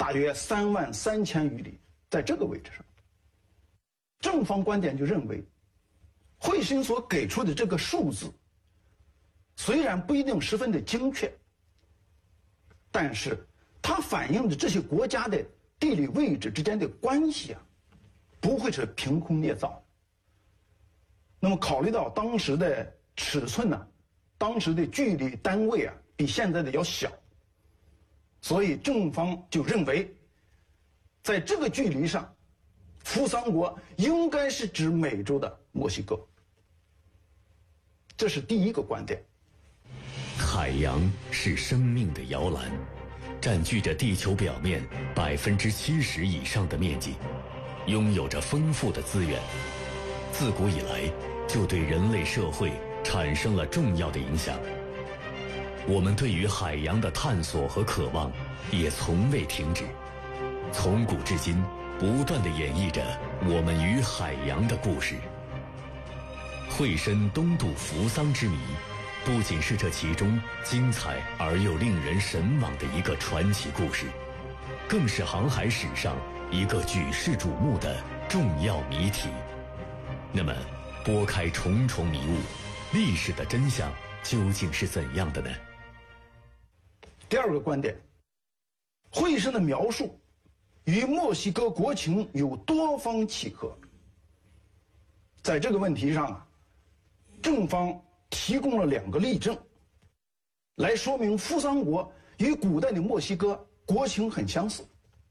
大约33000余里，在这个位置上。正方观点就认为，惠申所给出的这个数字，虽然不一定十分的精确，但是它反映的这些国家的地理位置之间的关系啊，不会是凭空捏造的。那么考虑到当时的尺寸呢，当时的距离单位啊比现在的要小，所以正方就认为，在这个距离上，扶桑国应该是指美洲的墨西哥。这是第一个观点。 海洋是生命的摇篮，占据着地球表面70%以上的面积，拥有着丰富的资源，自古以来就对人类社会产生了重要的影响。我们对于海洋的探索和渴望也从未停止，从古至今不断地演绎着我们与海洋的故事。惠申东渡扶桑之谜，不仅是这其中精彩而又令人神往的一个传奇故事，更是航海史上一个举世瞩目的重要谜题。那么，拨开重重迷雾，历史的真相究竟是怎样的呢？ 第二个观点，惠申的描述与墨西哥国情有多方契合。在这个问题上啊，正方提供了2个例证，来说明扶桑国与古代的墨西哥国情很相似。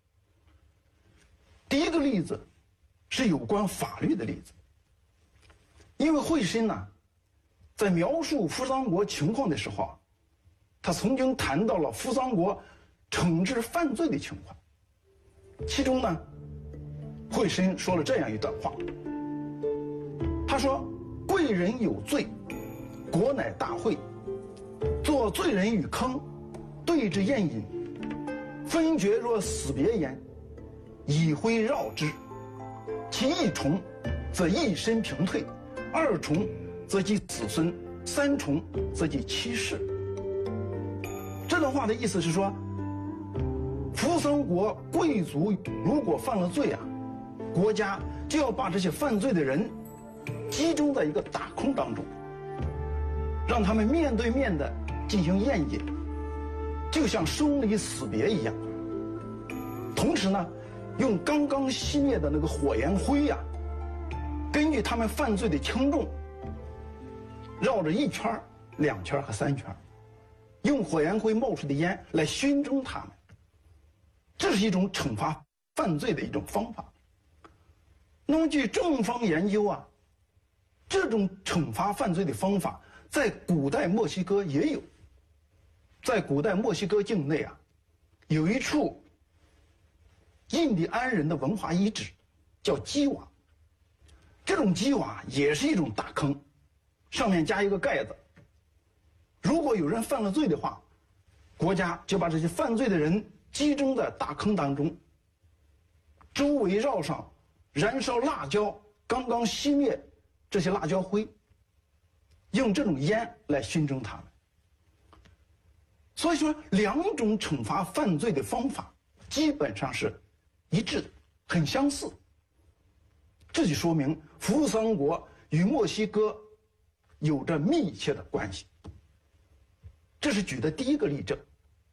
第一个例子是有关法律的例子，因为惠申呢，在描述扶桑国情况的时候啊，他曾经谈到了扶桑国惩治犯罪的情况。其中呢，惠申说了这样一段话，他说：“贵人有罪，国乃大会，作罪人与坑，对之宴饮，分决若死别焉，以灰绕之。其一重，则一身平退；二重，则及子孙；三重，则及妻室。”这段话的意思是说，扶桑国贵族如果犯了罪啊，国家就要把这些犯罪的人集中在一个大坑当中，让他们面对面的进行宴饮，就像生离死别一样。同时呢，用刚刚熄灭的那个火焰灰呀，根据他们犯罪的轻重，绕着1圈、2圈和3圈，用火焰灰冒出的烟来熏蒸他们。这是一种惩罚犯罪的一种方法。那么据正方研究啊，这种惩罚犯罪的方法在古代墨西哥也有。在古代墨西哥境内啊，有一处印第安人的文化遗址，叫基瓦。这种基瓦也是一种大坑，上面加一个盖子。如果有人犯了罪的话，国家就把这些犯罪的人集中在大坑当中，周围绕上燃烧辣椒，刚刚熄灭这些辣椒灰，用这种烟来熏蒸他们。所以说，2种惩罚犯罪的方法基本上是一致的，很相似。这就说明扶桑国与墨西哥有着密切的关系。这是举的第一个例证。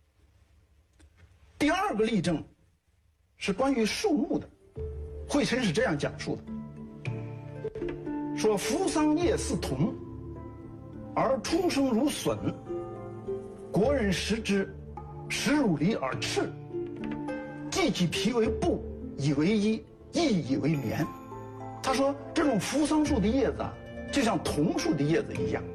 第二个例证是关于树木的，惠申是这样讲述的：说扶桑叶似桐，而出生如笋，国人食之，食乳梨而赤，既其皮为布，以为衣，亦以为棉。他说，这种扶桑树的叶子啊，就像桐树的叶子一样，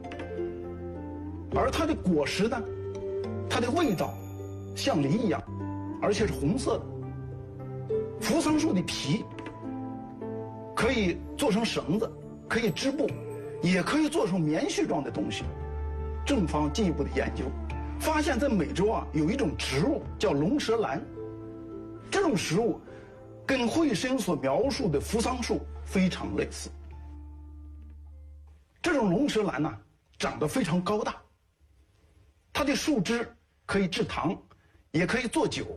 而它的果实呢，它的味道像梨一样，而且是红色的。扶桑树的皮可以做成绳子，可以织布，也可以做成棉絮状的东西。正方进一步的研究，发现在美洲啊，有一种植物叫龙舌兰，这种食物跟惠申所描述的扶桑树非常类似。这种龙舌兰呢，长得非常高大，它的树枝可以制糖，也可以做酒。